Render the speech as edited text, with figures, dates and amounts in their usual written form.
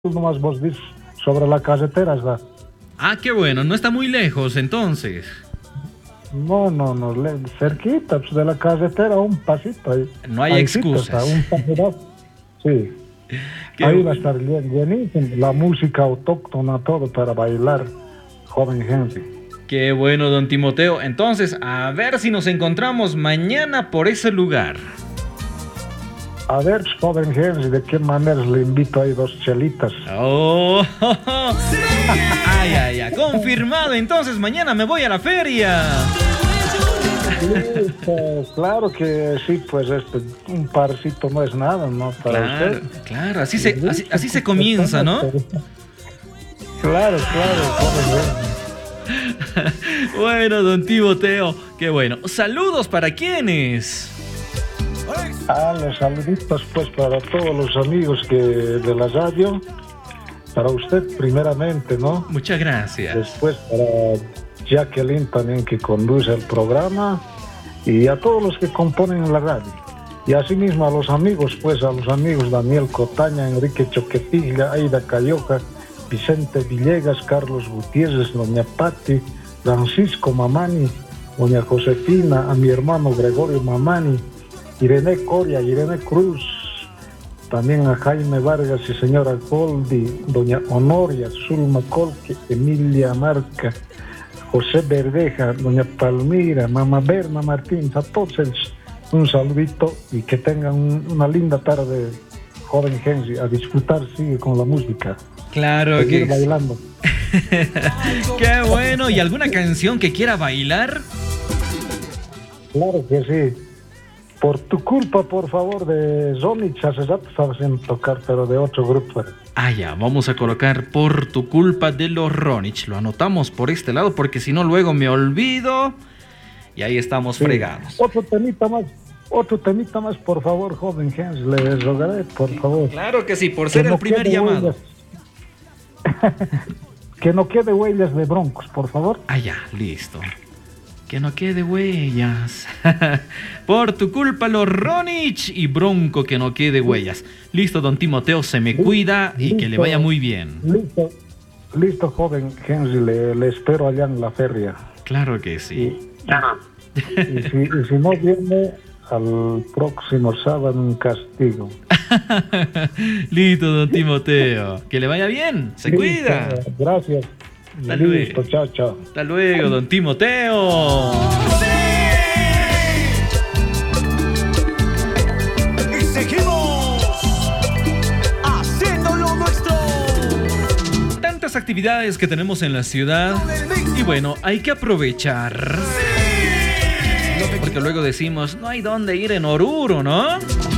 nomás vos dices sobre la carretera, ¿verdad? Ah, qué bueno, no está muy lejos entonces. No, cerquita pues, de la carretera, un pasito ahí. No hay Ahí excusas. un pasito. Sí. Ahí va a estar llenísimo, la música autóctona, todo para bailar, joven gente. Qué bueno, don Timoteo. Entonces, a ver si nos encontramos mañana por ese lugar. A ver, joven gente, ¿de qué manera le invito ahí 2 chelitas? Oh, ay, confirmado. Entonces, mañana me voy a la feria. Claro que sí, pues un parcito no es nada, ¿no? Para usted. Claro, así se comienza, ¿no? Claro, joven. Bueno, don Timoteo, qué bueno. Saludos para quiénes. Los saluditos pues para todos los amigos de la radio, para usted primeramente, ¿no? Muchas gracias. Después para Jacqueline también, que conduce el programa, y a todos los que componen la radio. Y asimismo a los amigos, pues a los amigos Daniel Cotaña, Enrique Choquetilla, Aida Cayoca, Vicente Villegas, Carlos Gutiérrez, doña Patti, Francisco Mamani, doña Josefina, a mi hermano Gregorio Mamani, Irene Coria, Irene Cruz, también a Jaime Vargas y señora Goldi, doña Honoria, Zulma Colque, Emilia Marca, José Verdeja, doña Palmira, mamá Berna Martínez, a todos ellos un saludito y que tengan una linda tarde, joven Henry, a disfrutar, sigue con la música. Claro seguir que bailando. Qué bueno. ¿Y alguna canción que quiera bailar? Claro que sí. Por tu culpa, por favor, de Zonich, hace rato estaba haciendo tocar, pero de otro grupo. Ah, ya, vamos a colocar Por tu culpa de los Ronich. Lo anotamos por este lado porque si no luego me olvido y ahí estamos fregados. Otro temita más, por favor, joven Hans, le rogaré, por favor. Claro que sí, por ser el primer llamado. Que no quede huellas de Broncos, por favor. Ah, ya, listo. Que no quede huellas. Por tu culpa los Ronich y Bronco, que no quede huellas. Listo, don Timoteo, se me cuida y que le vaya muy bien. Listo, joven Henry, le espero allá en la feria. Claro que sí. Y si no viene, al próximo sábado un castigo. Listo, don Timoteo. Que le vaya bien, se cuida. Gracias. Hasta Listo, luego. chao. Hasta luego, don Timoteo. Y seguimos haciendo lo nuestro. Tantas actividades que tenemos en la ciudad. Y bueno, hay que aprovechar. Porque luego decimos, no hay dónde ir en Oruro, ¿no?